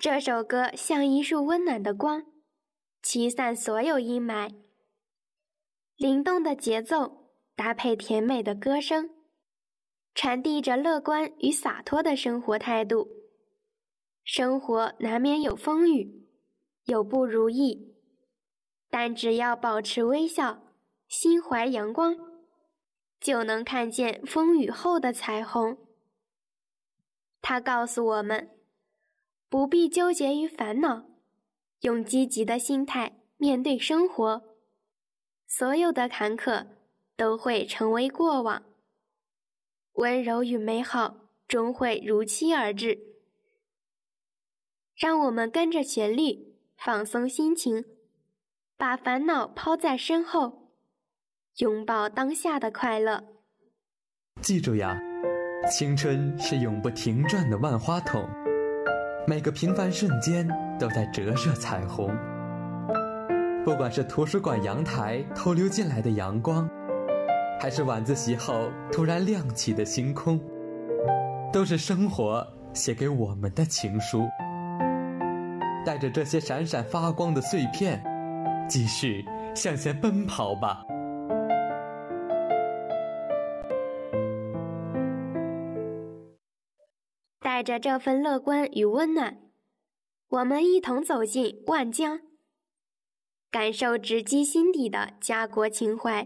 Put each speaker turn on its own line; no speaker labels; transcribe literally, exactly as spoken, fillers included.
这首歌像一束温暖的光，驱散所有阴霾。灵动的节奏搭配甜美的歌声，传递着乐观与洒脱的生活态度。生活难免有风雨，有不如意，但只要保持微笑，心怀阳光，就能看见风雨后的彩虹。他告诉我们，不必纠结于烦恼，用积极的心态面对生活，所有的坎坷都会成为过往，温柔与美好终会如期而至。让我们跟着旋律放松心情，把烦恼抛在身后，拥抱当下的快乐。
记住呀，青春是永不停转的万花筒，每个平凡瞬间都在折射彩虹。不管是图书馆阳台偷溜进来的阳光，还是晚自习后突然亮起的星空，都是生活写给我们的情书。带着这些闪闪发光的碎片，继续向前奔跑吧。
带着这份乐观与温暖，我们一同走进万江，感受直击心底的家国情怀。